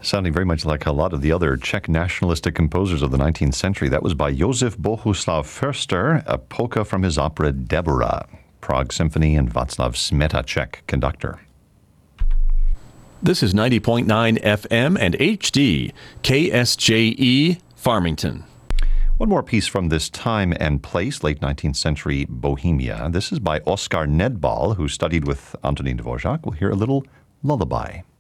Sounding very much like a lot of the other Czech nationalistic composers of the 19th century. That was by Josef Bohuslav Förster, a polka from his opera Deborah, Prague Symphony, and Václav Smetacek, conductor. This is 90.9 FM and HD, KSJE, Farmington. One more piece from this time and place, late 19th century Bohemia. This is by Oskar Nedbal, who studied with Antonín Dvořák. We'll hear a little lullaby.